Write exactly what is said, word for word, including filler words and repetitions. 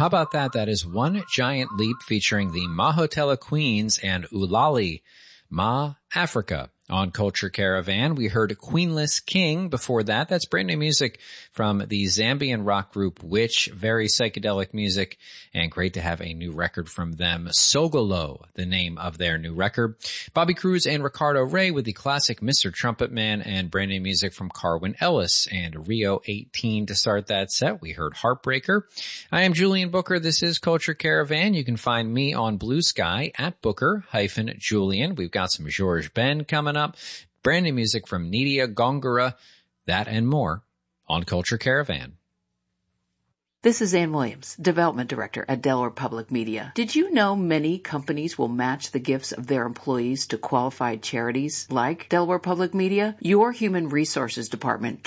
how about that? That is One Giant Leap featuring the Mahotella Queens and Ulali, Ma Africa. On Culture Caravan, we heard Queenless King. Before that, that's brand new music from the Zambian rock group Witch. Very psychedelic music, and great to have a new record from them. Sogolo, the name of their new record. Bobby Cruz and Ricardo Rey with the classic Mister Trumpet Man, and brand new music from Carwin Ellis and Rio eighteen to start that set. We heard Heartbreaker. I am Julian Booker. This is Culture Caravan. You can find me on Blue Sky at Booker hyphen Julian. We've got some George Ben coming up. Up. Brand new music from Nidia Gongora, that and more on Culture Caravan. This is Ann Williams, Development Director at Delaware Public Media. Did you know many companies will match the gifts of their employees to qualified charities like Delaware Public Media? Your Human Resources Department